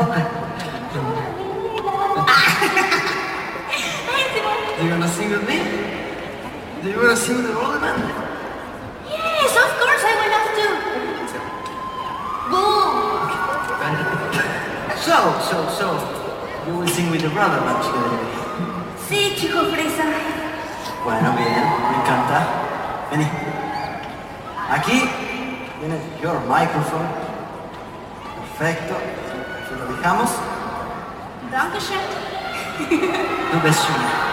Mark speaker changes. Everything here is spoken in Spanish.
Speaker 1: Do you wanna sing with me? Do you wanna sing with the Rolling Man?
Speaker 2: Yes, of course I will have to. Boom!
Speaker 1: So, you will sing with the Rolling Man, chico de Levi.
Speaker 2: Sí, chico fresa.
Speaker 1: Bueno, bien, me encanta. Vení. Aquí tiene your microphone. Perfecto. Aquí lo dejamos.
Speaker 2: Dankeschön.
Speaker 1: Du bist schön.